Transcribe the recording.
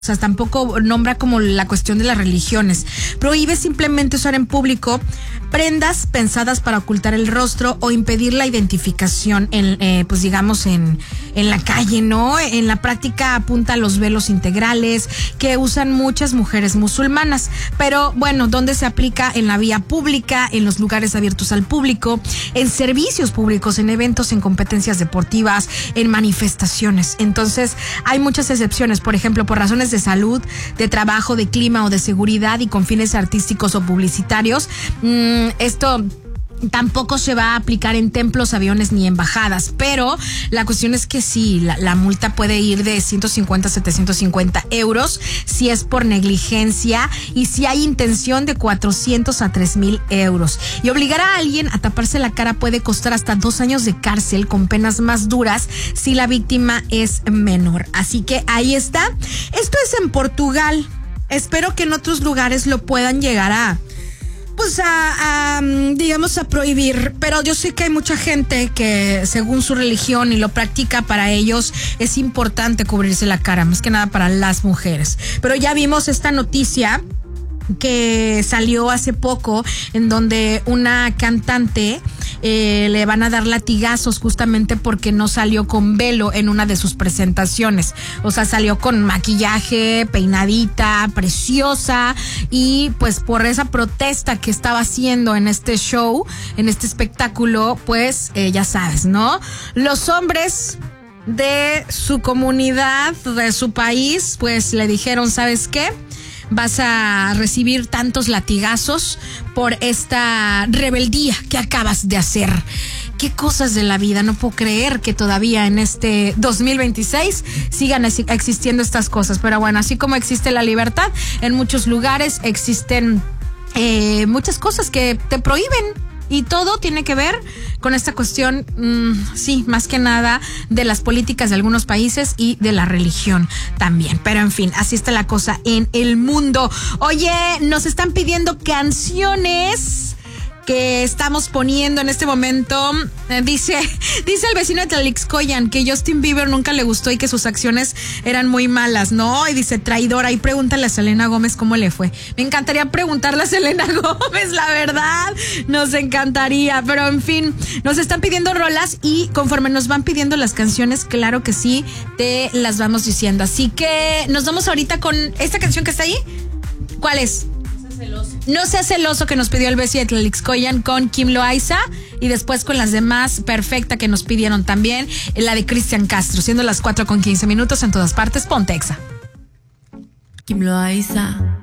O sea, tampoco nombra como la cuestión de las religiones. Prohíbe simplemente usar en público prendas pensadas para ocultar el rostro o impedir la identificación pues digamos en la calle, ¿no? En la práctica apunta a los velos integrales que usan muchas mujeres musulmanas. Pero bueno, ¿dónde se aplica? En la vía pública, en los lugares abiertos al público, en servicios públicos, en eventos, en competencias deportivas, en manifestaciones. Entonces, hay muchas excepciones, por ejemplo, por razones de salud, de trabajo, de clima o de seguridad y con fines artísticos o publicitarios. Esto tampoco se va a aplicar en templos, aviones ni embajadas, pero la cuestión es que sí, la multa puede ir de 150 a 750 euros si es por negligencia y si hay intención de 400 a 3,000 euros. Y obligar a alguien a taparse la cara puede costar hasta 2 años de cárcel con penas más duras si la víctima es menor. Así que ahí está. Esto es en Portugal. Espero que en otros lugares lo puedan llegar a digamos a prohibir, pero yo sé que hay mucha gente que según su religión y lo practica, para ellos es importante cubrirse la cara, más que nada para las mujeres. Pero ya vimos esta noticia que salió hace poco en donde una cantante le van a dar latigazos justamente porque no salió con velo en una de sus presentaciones. O sea, salió con maquillaje, peinadita, preciosa, y pues por esa protesta que estaba haciendo en este show, en este espectáculo, pues ya sabes, ¿no? Los hombres de su comunidad, de su país, pues le dijeron, ¿sabes qué? Vas a recibir tantos latigazos por esta rebeldía que acabas de hacer. Qué cosas de la vida, no puedo creer que todavía en este 2026 sigan existiendo estas cosas. Pero bueno, así como existe la libertad, en muchos lugares existen muchas cosas que te prohíben. Y todo tiene que ver con esta cuestión, sí, más que nada de las políticas de algunos países y de la religión también. Pero en fin, así está la cosa en el mundo. Oye, nos están pidiendo canciones que estamos poniendo en este momento. Dice el vecino de Tlalixcoyan que Justin Bieber nunca le gustó y que sus acciones eran muy malas, ¿no? Y dice traidora. Y pregúntale a Selena Gómez cómo le fue. Me encantaría preguntarle a Selena Gómez, la verdad. Nos encantaría. Pero en fin, nos están pidiendo rolas y conforme nos van pidiendo las canciones, claro que sí, te las vamos diciendo. Así que nos vamos ahorita con esta canción que está ahí. ¿Cuál es? No seas celoso, que nos pidió el vecino de Tlalixcoyan con Kim Loaiza, y después con las demás, Perfecta, que nos pidieron también, la de Cristian Castro, siendo las 4:15 en todas partes. Ponte Exa. Kim Loaiza.